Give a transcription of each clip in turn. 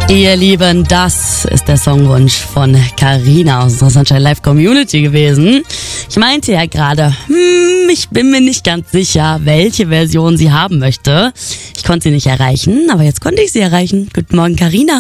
Ihr Lieben, das ist der Songwunsch von Carina aus unserer Sunshine Live Community gewesen. Ich meinte ja gerade, ich bin mir nicht ganz sicher, welche Version sie haben möchte. Ich konnte sie nicht erreichen, aber jetzt konnte ich sie erreichen. Guten Morgen, Carina.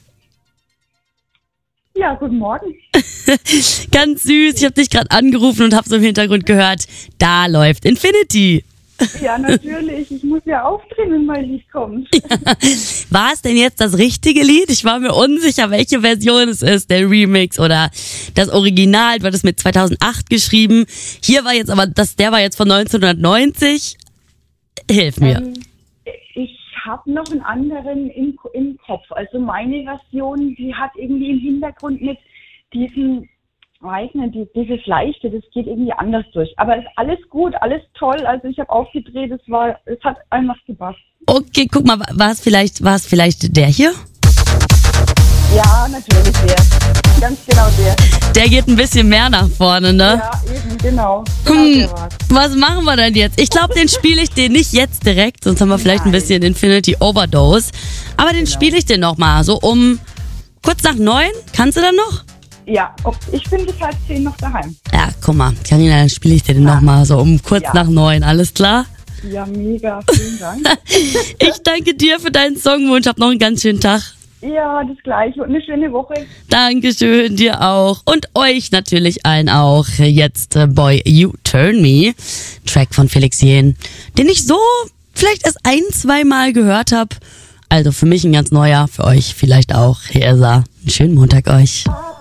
Ja, guten Morgen. Ganz süß, ich habe dich gerade angerufen und habe so im Hintergrund gehört, da läuft Infinity. Ja, natürlich. Ich muss ja aufdrehen, wenn mein Lied kommt. War es denn jetzt das richtige Lied? Ich war mir unsicher, welche Version es ist, der Remix oder das Original. Du hattest mit 2008 geschrieben. Hier war jetzt aber, der war jetzt von 1990. Hilf mir. Ich habe noch einen anderen im Kopf. Also meine Version, die hat irgendwie im Hintergrund mit diesem, weiß nicht, dieses Leichte, das geht irgendwie anders durch. Aber es ist alles gut, alles toll. Also ich habe aufgedreht, es hat einfach gepasst. Okay, guck mal, war es vielleicht der hier? Ja, natürlich der. Ganz genau der. Der geht ein bisschen mehr nach vorne, ne? Ja, eben, genau. Der war's. Was machen wir denn jetzt? Ich glaube, den spiele ich dir nicht jetzt direkt, sonst haben wir vielleicht ein bisschen Infinity Overdose. Aber den spiele ich dir nochmal, so um kurz nach 9. Kannst du dann noch? Ja, ich bin bis 9:30 noch daheim. Ja, guck mal, Carina, dann spiele ich dir den nochmal so um kurz nach 9. Alles klar? Ja, mega. Vielen Dank. Ich danke dir für deinen Songwunsch. Hab noch einen ganz schönen Tag. Ja, das Gleiche und eine schöne Woche. Dankeschön, dir auch. Und euch natürlich allen auch. Jetzt Boy, You Turn Me. Track von Felix Jähn, den ich so vielleicht erst 1-2 Mal gehört habe. Also für mich ein ganz neuer, für euch vielleicht auch. Hier ist er. Einen schönen Montag euch.